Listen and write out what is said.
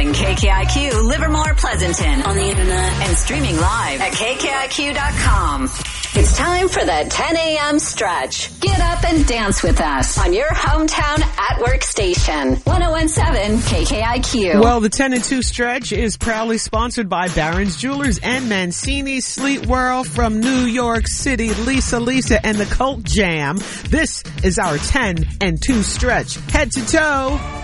101.7 KKIQ, Livermore, Pleasanton. On the internet and streaming live at KKIQ.com. It's time for the 10 a.m. stretch. Get up and dance with us on your hometown at work station. 101.7 KKIQ. Well, the 10 and 2 stretch is proudly sponsored by Barron's Jewelers and Mancini Sleep World from New York City. Lisa, and the Cult Jam. This is our 10 and 2 stretch. Head to toe.